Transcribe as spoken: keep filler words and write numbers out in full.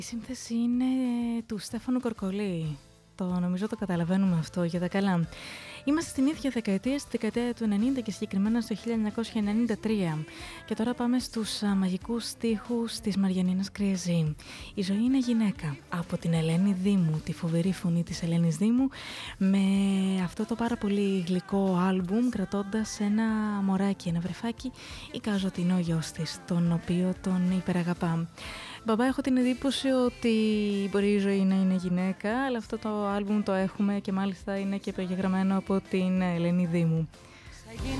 Η σύνθεση είναι του Στέφανου Κορκολί. Το νομίζω το καταλαβαίνουμε αυτό για τα καλά. Είμαστε στην ίδια δεκαετία, στη δεκαετία του ενενήντα και συγκεκριμένα στο χίλια εννιακόσια ενενήντα τρία. Και τώρα πάμε στους α, μαγικούς στίχους της Μαριανίνας Κρυεζή. Η ζωή είναι γυναίκα, από την Ελένη Δήμου, τη φοβερή φωνή της Ελένης Δήμου, με αυτό το πάρα πολύ γλυκό άλμπουμ, κρατώντας ένα μωράκι, ένα βρεφάκι, εικάζωτηνό γιος της, τον οποίο τον υπεραγαπά. Μπαμπά, έχω την εντύπωση ότι μπορεί η ζωή να είναι γυναίκα, αλλά αυτό το άλμπουμ το έχουμε και μάλιστα είναι και προγεγραμμένο από την Ελένη Δήμου.